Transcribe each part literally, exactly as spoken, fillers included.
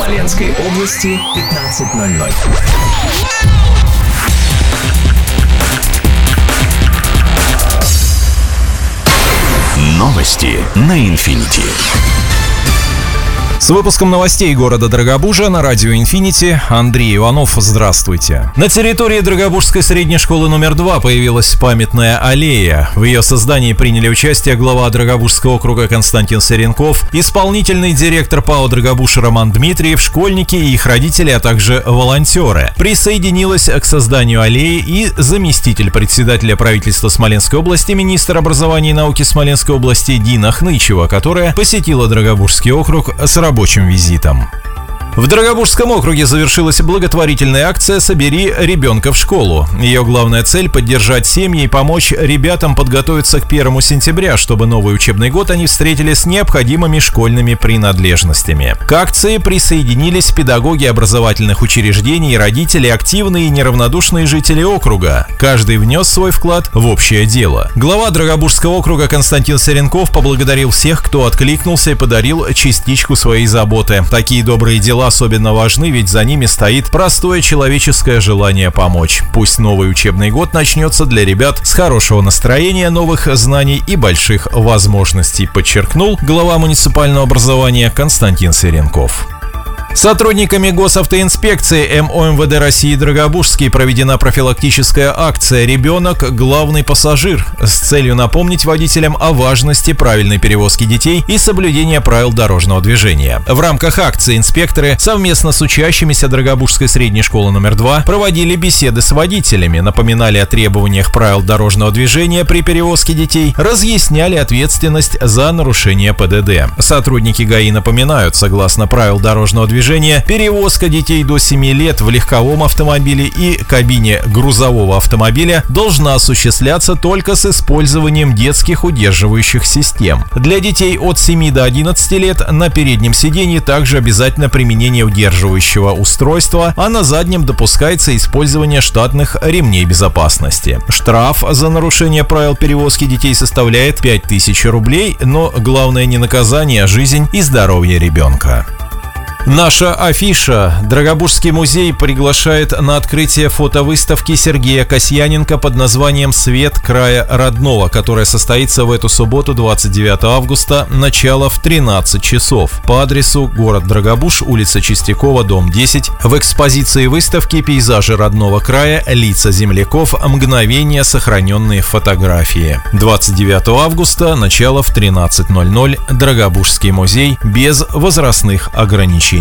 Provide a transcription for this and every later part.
Смоленской области пятнадцать ноль ноль. Новости на Инфинити. С выпуском новостей города Драгобужа на радио «Инфинити» Андрей Иванов. Здравствуйте. На территории Драгобужской средней школы номер два появилась памятная аллея. В ее создании приняли участие глава Драгобужского округа Константин Серенков, исполнительный директор ПАО «Драгобуж» Роман Дмитриев, школьники и их родители, а также волонтеры. Присоединилась к созданию аллеи и заместитель председателя правительства Смоленской области, министр образования и науки Смоленской области Дина Хнычева, которая посетила Драгобужский округ с рабочим визитом. В Драгобужском округе завершилась благотворительная акция «Собери ребенка в школу». Ее главная цель – поддержать семьи и помочь ребятам подготовиться к первому сентября, чтобы новый учебный год они встретили с необходимыми школьными принадлежностями. К акции присоединились педагоги образовательных учреждений, родители, активные и неравнодушные жители округа. Каждый внес свой вклад в общее дело. Глава Драгобужского округа Константин Серенков поблагодарил всех, кто откликнулся и подарил частичку своей заботы. Такие добрые дела особенно важны, ведь за ними стоит простое человеческое желание помочь. Пусть новый учебный год начнется для ребят с хорошего настроения, новых знаний и больших возможностей, подчеркнул глава муниципального образования Константин Серенков. Сотрудниками госавтоинспекции эм о эм вэ дэ России Драгобужский проведена профилактическая акция «Ребенок – главный пассажир» с целью напомнить водителям о важности правильной перевозки детей и соблюдения правил дорожного движения. В рамках акции инспекторы совместно с учащимися Драгобужской средней школы номер два проводили беседы с водителями, напоминали о требованиях правил дорожного движения при перевозке детей, разъясняли ответственность за нарушение пэ дэ дэ. Сотрудники ГАИ напоминают, согласно правил дорожного движения, перевозка детей до семи лет в легковом автомобиле и кабине грузового автомобиля должна осуществляться только с использованием детских удерживающих систем. Для детей от семи до одиннадцати лет на переднем сиденье также обязательно применение удерживающего устройства, а на заднем допускается использование штатных ремней безопасности. Штраф за нарушение правил перевозки детей составляет пять тысяч рублей, но главное не наказание, а жизнь и здоровье ребенка. Наша афиша. Драгобужский музей приглашает на открытие фотовыставки Сергея Касьяненко под названием «Свет края родного», которая состоится в эту субботу, двадцать девятого августа, начало в тринадцать часов. По адресу город Драгобуж, улица Чистякова, дом десять. В экспозиции выставки «Пейзажи родного края. Лица земляков. Мгновения, сохраненные фотографии». двадцать девятого августа, начало в тринадцать ноль ноль. Драгобужский музей без возрастных ограничений.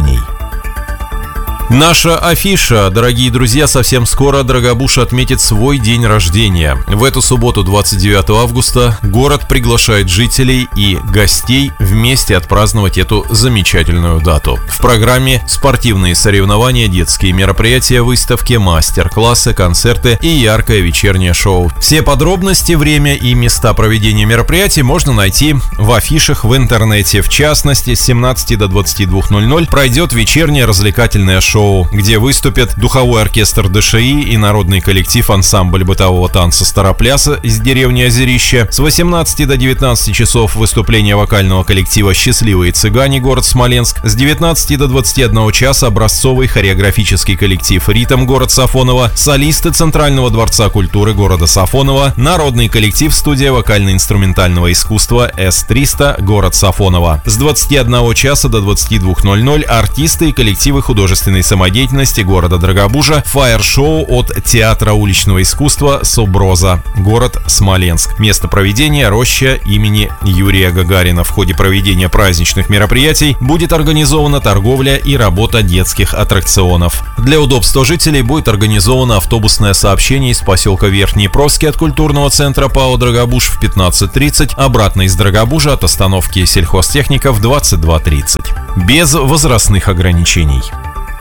Наша афиша. Дорогие друзья, совсем скоро Драгобуж отметит свой день рождения. В эту субботу, двадцать девятого августа, город приглашает жителей и гостей вместе отпраздновать эту замечательную дату. В программе спортивные соревнования, детские мероприятия, выставки, мастер-классы, концерты и яркое вечернее шоу. Все подробности, время и места проведения мероприятий можно найти в афишах в интернете. В частности, с семнадцати до двадцати двух ноль ноль пройдет вечернее развлекательное шоу. Шоу, где выступят духовой оркестр дэ ша и и народный коллектив ансамбль бытового танца «Старопляса» из деревни Озерища. С восемнадцати до девятнадцати часов выступление вокального коллектива «Счастливые цыгане», город Смоленск. С девятнадцати до двадцати одного часа образцовый хореографический коллектив «Ритм», город Сафоново, солисты Центрального дворца культуры города Сафоново, народный коллектив студия вокально-инструментального искусства эс триста, город Сафоново. С двадцати одного часа до двадцати двух ноль ноль артисты и коллективы художественной самодеятельности города Драгобужа, фаер-шоу от Театра уличного искусства «Суброза», город Смоленск. Место проведения – роща имени Юрия Гагарина. В ходе проведения праздничных мероприятий будет организована торговля и работа детских аттракционов. Для удобства жителей будет организовано автобусное сообщение из поселка Верхние Проски от культурного центра ПАО «Драгобуж» в пятнадцать тридцать, обратно из Драгобужа от остановки сельхозтехника в двадцать два тридцать. Без возрастных ограничений.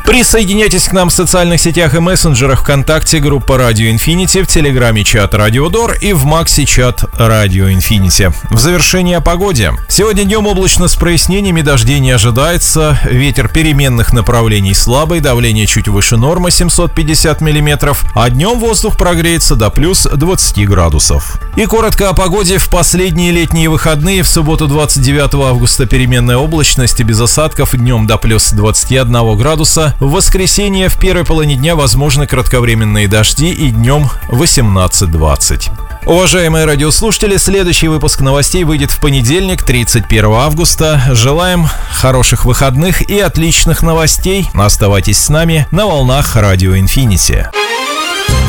Присоединяйтесь к нам в социальных сетях и мессенджерах ВКонтакте, группа Радио Инфинити, в Телеграме чат Радио Дор и в Макси чат Радио Инфинити. В завершение о погоде. Сегодня днем облачно с прояснениями, дождей не ожидается, ветер переменных направлений слабый, давление чуть выше нормы семьсот пятьдесят миллиметров, а днем воздух прогреется до плюс двадцати градусов. И коротко о погоде в последние летние выходные. В субботу двадцать девятого августа переменная облачность и без осадков, днем до плюс двадцати одного градуса. В воскресенье в первой половине дня возможны кратковременные дожди и днем восемнадцать двадцать. Уважаемые радиослушатели, следующий выпуск новостей выйдет в понедельник, тридцать первого августа. Желаем хороших выходных и отличных новостей. Оставайтесь с нами на волнах Радио Инфинити.